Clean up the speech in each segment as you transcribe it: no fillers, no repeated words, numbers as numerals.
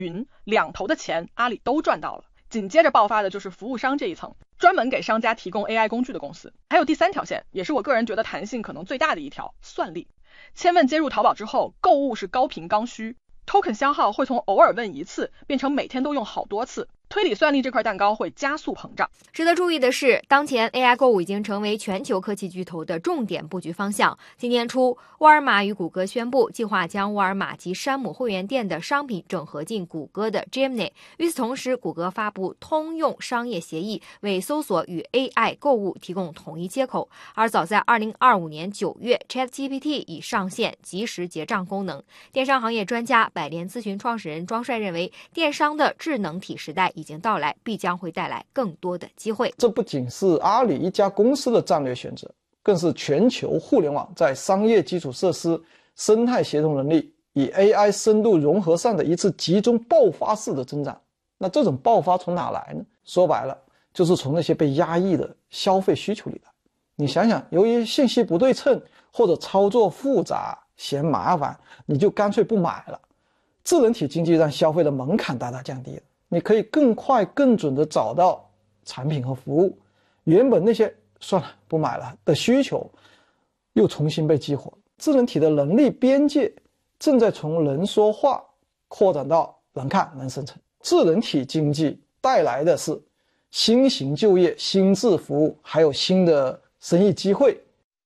云两头的钱阿里都赚到了。紧接着爆发的就是服务商这一层，专门给商家提供 AI 工具的公司。还有第三条线，也是我个人觉得弹性可能最大的一条，算力。千问接入淘宝之后，购物是高频刚需， token 消耗会从偶尔问一次变成每天都用好多次，推理算力这块蛋糕会加速膨胀。 值得注意的是，当前 AI 购物已经成为全球科技巨头的重点布局方向。今年初，沃尔玛与谷歌宣布计划将沃尔玛及山姆会员店的商品整合进谷歌的 Gemini。与此同时，谷歌发布通用商业协议，为搜索与 AI 购物提供统一接口。而早在2025年9月 ，ChatGPT 已上线即时结账功能。电商行业专家百联咨询创始人庄帅认为，电商的智能体时代已经到来，必将会带来更多的机会。 这不仅是阿里一家公司的战略选择，更是全球互联网在商业基础设施、生态协同能力与 AI 深度融合上的一次集中爆发式的增长。那这种爆发从哪来呢？说白了，就是从那些被压抑的消费需求里来。你想想，由于信息不对称或者操作复杂嫌麻烦，你就干脆不买了。智能体经济让消费的门槛大大降低了，你可以更快更准地找到产品和服务，原本那些算了不买了的需求又重新被激活。智能体的能力边界正在从能说话扩展到能看能生成。智能体经济带来的是新型就业、新质服务，还有新的生意机会。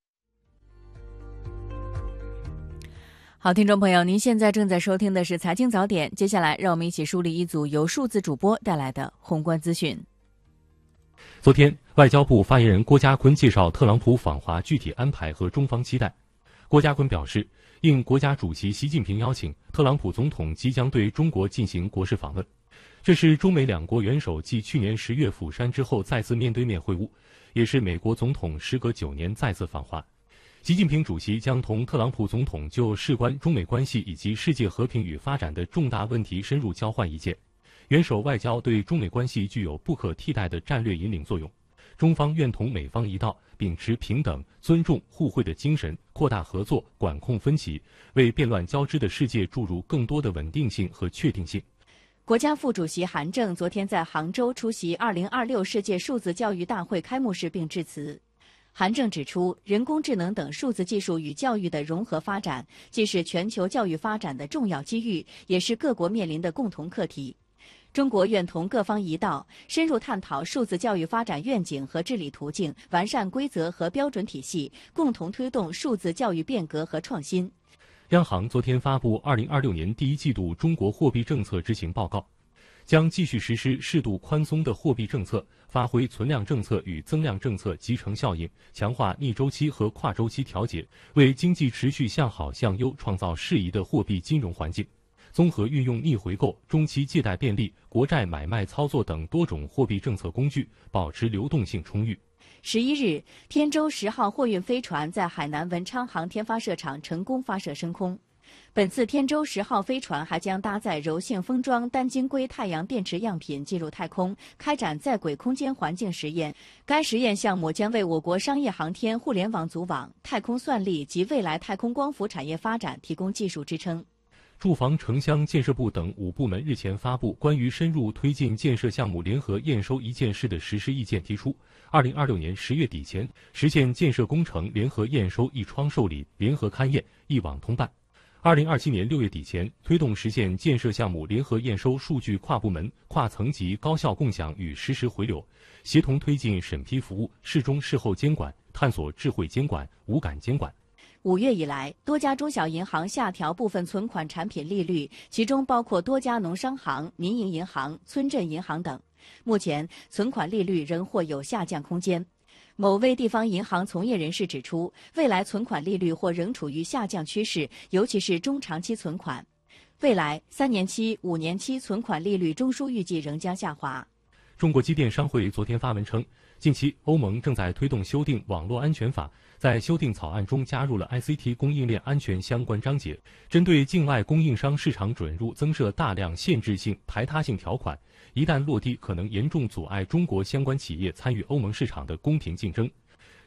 好，听众朋友，您现在正在收听的是财经早点，接下来让我们一起梳理一组由数字主播带来的宏观资讯。 昨天，外交部发言人郭家坤介绍特朗普访华具体安排和中方期待。郭家坤表示，应国家主席习近平邀请，特朗普总统即将对中国进行国事访问。这是中美两国元首继去年10月釜山之后再次面对面会晤，也是美国总统时隔9年再次访华。习近平主席将同特朗普总统就事关中美关系以及世界和平与发展的重大问题深入交换意见。元首外交对中美关系具有不可替代的战略引领作用，中方愿同美方一道，秉持平等、尊重、互惠的精神，扩大合作，管控分歧，为变乱交织的世界注入更多的稳定性和确定性。 国家副主席韩正昨天在杭州出席2026世界数字教育大会开幕式并致辞。韩正指出，人工智能等数字技术与教育的融合发展，既是全球教育发展的重要机遇，也是各国面临的共同课题。中国愿同各方一道，深入探讨数字教育发展愿景和治理途径，完善规则和标准体系，共同推动数字教育变革和创新。 央行昨天发布2026年第一季度中国货币政策执行报告，将继续实施适度宽松的货币政策，发挥存量政策与增量政策集成效应，强化逆周期和跨周期调节，为经济持续向好向优创造适宜的货币金融环境。综合运用逆回购、中期借贷便利、国债买卖操作等多种货币政策工具，保持流动性充裕。 11日，天舟10号货运飞船在海南文昌航天发射场成功发射升空。本次天舟10号飞船还将搭载柔性封装单晶硅太阳电池样品进入太空，开展在轨空间环境实验。该实验项目将为我国商业航天、互联网组网、太空算力及未来太空光伏产业发展提供技术支撑。 住房城乡建设部等5部门日前发布关于深入推进建设项目联合验收一件事的实施意见，提出2026年10月底前实现建设工程联合验收一窗受理、联合勘验、一网通办；2027年6月底前推动实现建设项目联合验收数据跨部门、跨层级高效共享与实时回流，协同推进审批服务、事中事后监管，探索智慧监管、无感监管。 5月以来，多家中小银行下调部分存款产品利率，其中包括多家农商行、民营银行、村镇银行等。目前，存款利率仍或有下降空间。某位地方银行从业人士指出，未来存款利率或仍处于下降趋势，尤其是中长期存款。未来3年期、5年期存款利率中枢预计仍将下滑。 中国机电商会昨天发文称，近期欧盟正在推动修订网络安全法，在修订草案中加入了 ICT 供应链安全相关章节，针对境外供应商市场准入增设大量限制性、排他性条款，一旦落地，可能严重阻碍中国相关企业参与欧盟市场的公平竞争。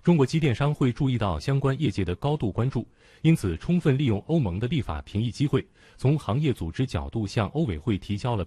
中国机电商会注意到相关业界的高度关注，因此充分利用欧盟的立法评议机会，从行业组织角度向欧委会提交了